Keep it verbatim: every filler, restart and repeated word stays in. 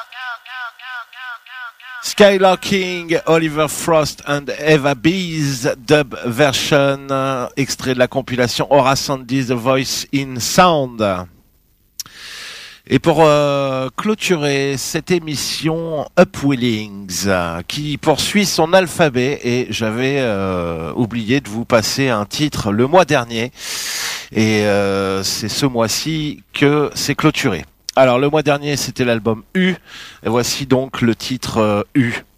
Skylarking, Oliver Frost and Eva Bees, dub version, euh, extrait de la compilation Aura Sandy, The Voice in Sound. Et pour euh, clôturer cette émission, Upwellings, euh, qui poursuit son alphabet, et j'avais euh, oublié de vous passer un titre le mois dernier, et euh, c'est ce mois-ci que c'est clôturé. Alors le mois dernier c'était l'album U, et voici donc le titre euh, U.